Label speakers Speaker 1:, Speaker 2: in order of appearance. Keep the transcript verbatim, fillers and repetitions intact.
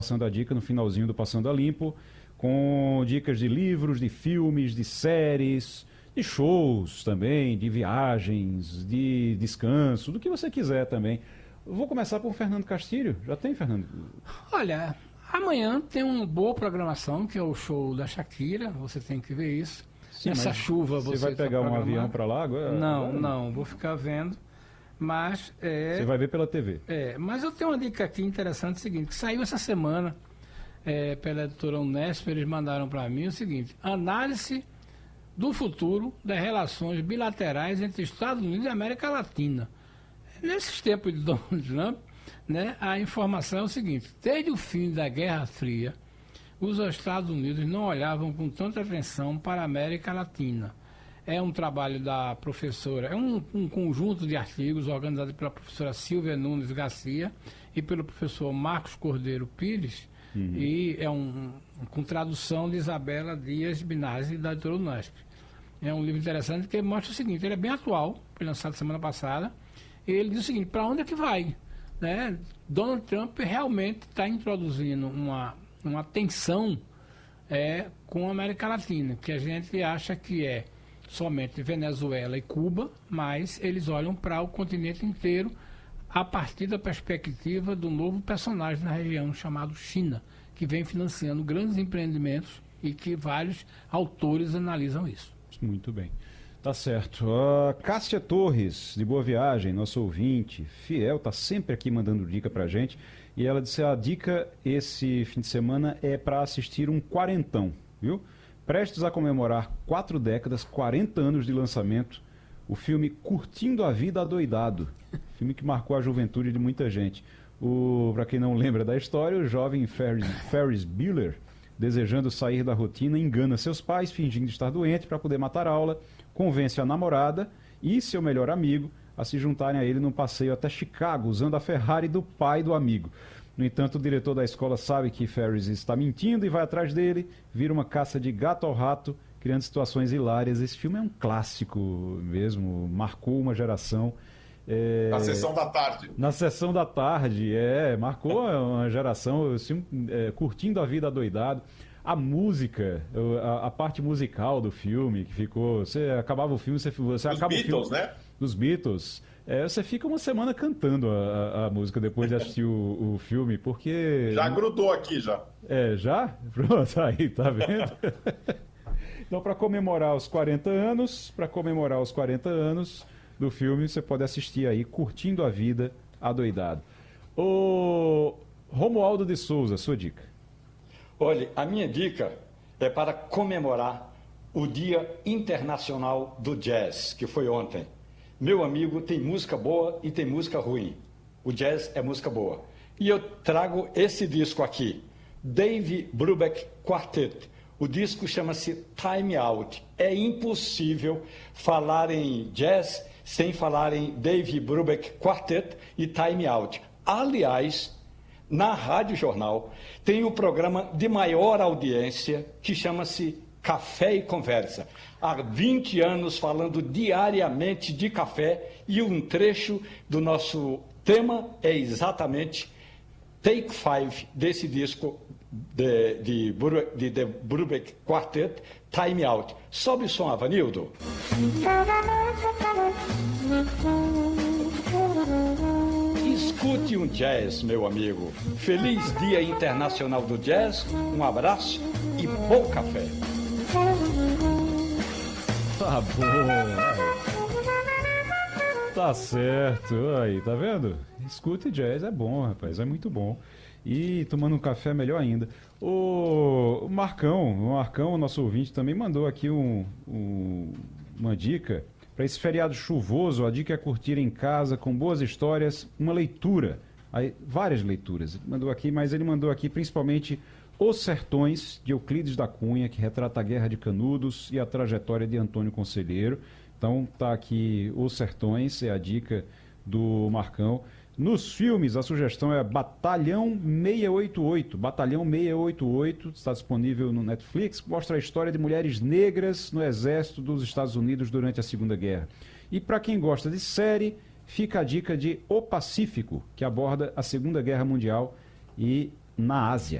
Speaker 1: Passando a dica no finalzinho do Passando a Limpo, com dicas de livros, de filmes, de séries, de shows também, de viagens, de descanso, do que você quiser também. Eu vou começar por Fernando Castilho. Já tem, Fernando?
Speaker 2: Olha, amanhã tem uma boa programação, que é o show da Shakira, você tem que ver isso.
Speaker 1: Sim,
Speaker 2: Nessa chuva você
Speaker 1: Você vai
Speaker 2: tá
Speaker 1: pegar um
Speaker 2: programando?
Speaker 1: avião para lá agora?
Speaker 2: Não,
Speaker 1: agora?
Speaker 2: não, vou ficar vendo. Mas é,
Speaker 1: Você vai ver pela T V.
Speaker 2: é, mas eu tenho uma dica aqui interessante, é o seguinte, que saiu essa semana é, pela editora Unesp, eles mandaram para mim o seguinte: análise do futuro das relações bilaterais entre Estados Unidos e América Latina. Nesses tempos de Donald Trump, né, a informação é o seguinte: desde o fim da Guerra Fria, os Estados Unidos não olhavam com tanta atenção para a América Latina. É um trabalho da professora, é um, um conjunto de artigos organizado pela professora Silvia Nunes Garcia e pelo professor Marcos Cordeiro Pires, uhum. e é um, um com tradução de Isabela Dias Binazzi, da editora Unesp. É um livro interessante que mostra o seguinte: ele é bem atual, foi lançado semana passada, e ele diz o seguinte: para onde é que vai? Né? Donald Trump realmente está introduzindo uma, uma tensão é, com a América Latina, que a gente acha que é somente Venezuela e Cuba, mas eles olham para o continente inteiro a partir da perspectiva do novo personagem na região chamado China, que vem financiando grandes empreendimentos e que vários autores analisam isso.
Speaker 1: Muito bem. Tá certo. Uh, Cássia Torres, de Boa Viagem, nosso ouvinte, fiel, tá sempre aqui mandando dica pra gente. E ela disse: a dica esse fim de semana é para assistir um quarentão, viu? Prestes a comemorar quatro décadas, quarenta anos de lançamento, o filme Curtindo a Vida Adoidado, filme que marcou a juventude de muita gente. Para quem não lembra da história, o jovem Ferris, Ferris Bueller, desejando sair da rotina, engana seus pais, fingindo estar doente para poder matar a aula, convence a namorada e seu melhor amigo a se juntarem a ele num passeio até Chicago, usando a Ferrari do pai do amigo. No entanto, o diretor da escola sabe que Ferris está mentindo e vai atrás dele, vira uma caça de gato ao rato, criando situações hilárias. Esse filme é um clássico mesmo, marcou uma geração. É...
Speaker 3: Na sessão da tarde.
Speaker 1: Na sessão da tarde, é, marcou uma geração, assim, é, curtindo a vida adoidado. A música, a, a parte musical do filme, que ficou... Você acabava o filme, você, você
Speaker 3: Os
Speaker 1: acaba
Speaker 3: Beatles,
Speaker 1: o filme...
Speaker 3: né?
Speaker 1: Dos Beatles. É, você fica uma semana cantando a, a, a música depois de assistir o, o filme, porque...
Speaker 3: Já grudou aqui, já.
Speaker 1: É, já? Pronto, aí, tá vendo? Então, para comemorar os quarenta anos, para comemorar os quarenta anos do filme, você pode assistir aí, Curtindo a Vida Adoidado. O Romualdo de Souza, sua dica.
Speaker 4: Olha, a minha dica é para comemorar o Dia Internacional do Jazz, que foi ontem. Meu amigo, tem música boa e tem música ruim. O jazz é música boa. E eu trago esse disco aqui, Dave Brubeck Quartet. O disco chama-se Time Out. É impossível falar em jazz sem falar em Dave Brubeck Quartet e Time Out. Aliás, na Rádio Jornal tem o programa de maior audiência que chama-se Café e Conversa. Há vinte anos falando diariamente de café, e um trecho do nosso tema é exatamente Take Five desse disco de, de, de, de Brubeck Quartet, Time Out. Sobe o som, Avanildo. Escute um jazz, meu amigo. Feliz Dia Internacional do Jazz, um abraço e bom café.
Speaker 1: Tá bom. Tá certo. Aí, tá vendo? Escute jazz, é bom, rapaz, é muito bom. E tomando um café, melhor ainda. O Marcão, o Marcão, nosso ouvinte, também mandou aqui um, um, uma dica. Para esse feriado chuvoso, a dica é curtir em casa, com boas histórias, uma leitura. Aí, várias leituras. Ele mandou aqui, mas ele mandou aqui principalmente Os Sertões, de Euclides da Cunha, que retrata a Guerra de Canudos e a trajetória de Antônio Conselheiro. Então tá aqui Os Sertões, é a dica do Marcão. Nos filmes, a sugestão é Batalhão seiscentos e oitenta e oito. Batalhão seiscentos e oitenta e oito está disponível no Netflix. Mostra a história de mulheres negras no exército dos Estados Unidos durante a Segunda Guerra. E para quem gosta de série, fica a dica de O Pacífico, que aborda a Segunda Guerra Mundial e na Ásia.